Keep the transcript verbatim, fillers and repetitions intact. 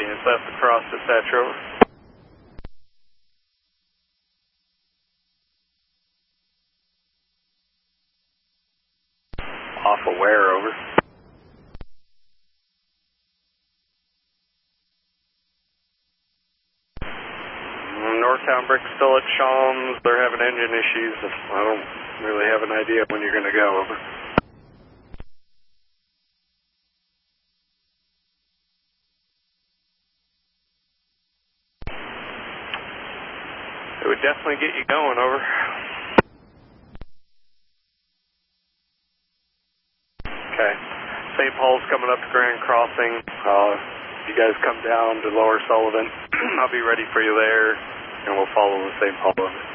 It's left across dispatch, over. Off of where, over? Northtown Brick still at Shawms. They're having engine issues. I don't really have an idea when you're going to go, over. It would definitely get you going, over. Okay. Saint Paul's coming up to Grand Crossing. Uh, if you guys come down to Lower Sullivan, I'll be ready for you there, and we'll follow the Saint Paul.